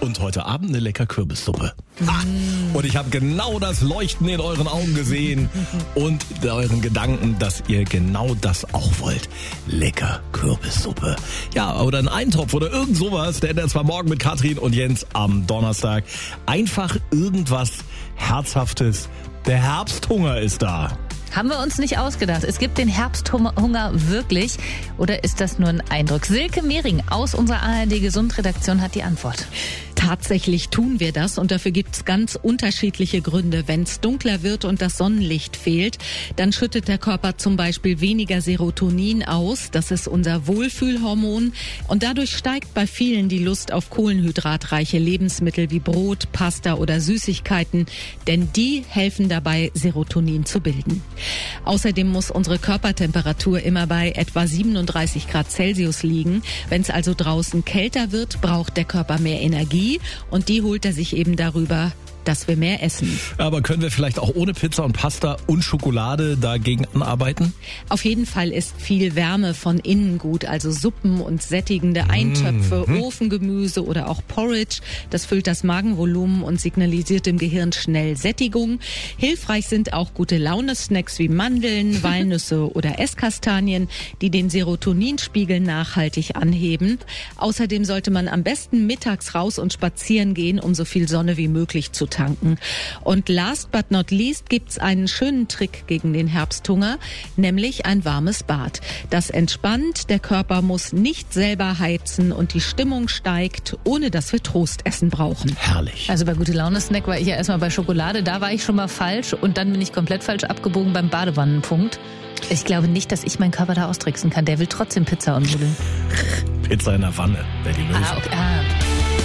Und heute Abend eine lecker Kürbissuppe. Und ich habe genau das Leuchten in euren Augen gesehen und in euren Gedanken, dass ihr genau das auch wollt. Lecker Kürbissuppe. Ja, oder ein Eintopf oder irgend sowas. Der ändert zwar morgen mit Katrin und Jens am Donnerstag. Einfach irgendwas Herzhaftes. Der Herbsthunger ist da. Haben wir uns nicht ausgedacht. Es gibt den Herbsthunger wirklich. Oder ist das nur ein Eindruck? Silke Mehring aus unserer ARD-Gesund-Redaktion hat die Antwort. Tatsächlich tun wir das und dafür gibt's ganz unterschiedliche Gründe. Wenn es dunkler wird und das Sonnenlicht fehlt, dann schüttet der Körper zum Beispiel weniger Serotonin aus. Das ist unser Wohlfühlhormon. Und dadurch steigt bei vielen die Lust auf kohlenhydratreiche Lebensmittel wie Brot, Pasta oder Süßigkeiten. Denn die helfen dabei, Serotonin zu bilden. Außerdem muss unsere Körpertemperatur immer bei etwa 37 Grad Celsius liegen. Wenn es also draußen kälter wird, braucht der Körper mehr Energie. Und die holt er sich eben darüber, dass wir mehr essen. Aber können wir vielleicht auch ohne Pizza und Pasta und Schokolade dagegen anarbeiten? Auf jeden Fall ist viel Wärme von innen gut, also Suppen und sättigende Eintöpfe, Ofengemüse oder auch Porridge. Das füllt das Magenvolumen und signalisiert dem Gehirn schnell Sättigung. Hilfreich sind auch gute Laune-Snacks wie Mandeln, Walnüsse oder Esskastanien, die den Serotoninspiegel nachhaltig anheben. Außerdem sollte man am besten mittags raus und spazieren gehen, um so viel Sonne wie möglich zu tanken. Und last but not least gibt's einen schönen Trick gegen den Herbsthunger, nämlich ein warmes Bad. Das entspannt, der Körper muss nicht selber heizen und die Stimmung steigt, ohne dass wir Trostessen brauchen. Herrlich. Also bei Gute-Laune-Snack war ich ja erstmal bei Schokolade, da war ich schon mal falsch und dann bin ich komplett falsch abgebogen beim Badewannenpunkt. Ich glaube nicht, dass ich meinen Körper da austricksen kann. Der will trotzdem Pizza und Nudeln. Pizza in der Wanne, wäre die Lösung. Okay.